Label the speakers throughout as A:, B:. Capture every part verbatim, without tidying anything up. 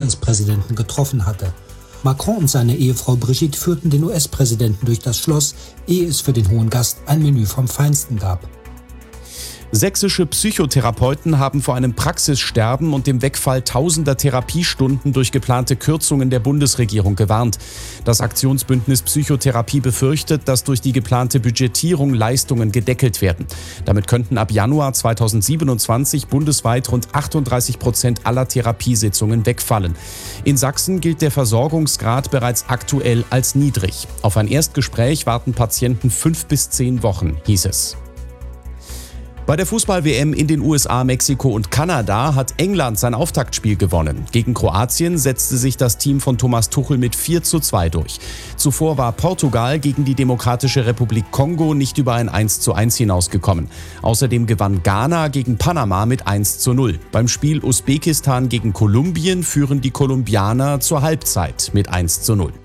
A: Bundespräsidenten getroffen hatte. Macron und seine Ehefrau Brigitte führten den U S-Präsidenten durch das Schloss, ehe es für den hohen Gast ein Menü vom Feinsten gab.
B: Sächsische Psychotherapeuten haben vor einem Praxissterben und dem Wegfall tausender Therapiestunden durch geplante Kürzungen der Bundesregierung gewarnt. Das Aktionsbündnis Psychotherapie befürchtet, dass durch die geplante Budgetierung Leistungen gedeckelt werden. Damit könnten ab Januar zweitausendsiebenundzwanzig bundesweit rund achtunddreißig Prozent aller Therapiesitzungen wegfallen. In Sachsen gilt der Versorgungsgrad bereits aktuell als niedrig. Auf ein Erstgespräch warten Patienten fünf bis zehn Wochen, hieß es. Bei der Fußball-W M in den U S A, Mexiko und Kanada hat England sein Auftaktspiel gewonnen. Gegen Kroatien setzte sich das Team von Thomas Tuchel mit vier zu zwei durch. Zuvor war Portugal gegen die Demokratische Republik Kongo nicht über ein eins zu eins hinausgekommen. Außerdem gewann Ghana gegen Panama mit eins zu null. Beim Spiel Usbekistan gegen Kolumbien führen die Kolumbianer zur Halbzeit mit eins zu null.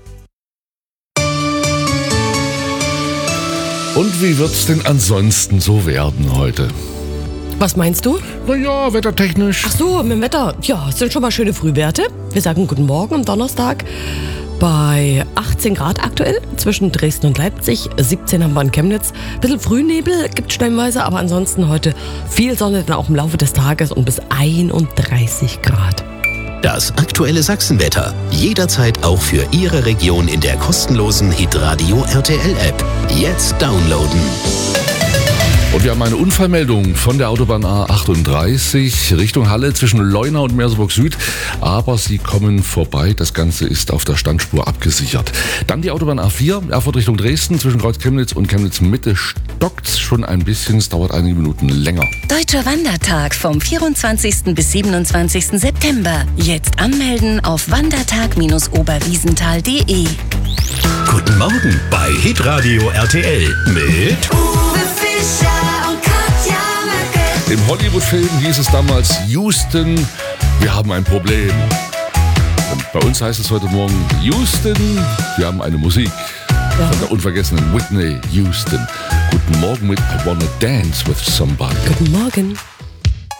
C: Und wie wird's denn ansonsten so werden heute?
D: Was meinst du?
C: Naja, wettertechnisch.
D: Ach so, mit dem Wetter. Ja, es sind schon mal schöne Frühwerte. Wir sagen guten Morgen am Donnerstag bei achtzehn Grad aktuell zwischen Dresden und Leipzig. siebzehn haben wir in Chemnitz. Ein bisschen Frühnebel gibt stellenweise, aber ansonsten heute viel Sonne, dann auch im Laufe des Tages und bis einunddreißig Grad.
E: Das aktuelle Sachsenwetter. Jederzeit auch für Ihre Region in der kostenlosen Hitradio R T L-App. Jetzt downloaden.
C: Und wir haben eine Unfallmeldung von der Autobahn A achtunddreißig Richtung Halle zwischen Leuna und Merseburg Süd. Aber sie kommen vorbei. Das Ganze ist auf der Standspur abgesichert. Dann die Autobahn A vier, Erfurt Richtung Dresden zwischen Kreuz Chemnitz und Chemnitz Mitte stockt schon ein bisschen. Es dauert einige Minuten länger.
F: Deutscher Wandertag vom vierundzwanzigsten bis siebenundzwanzigsten September. Jetzt anmelden auf wandertag Bindestrich oberwiesenthal punkt de.
E: Guten Morgen bei Hitradio R T L mit
G: Uwe Fischer und Katja Möcke.
C: Im Hollywood-Film hieß es damals: Houston, wir haben ein Problem. Und bei uns heißt es heute Morgen: Houston, wir haben eine Musik.
D: Ja.
C: Von der unvergessenen Whitney Houston. Guten Morgen mit I Wanna Dance with Somebody.
D: Guten Morgen.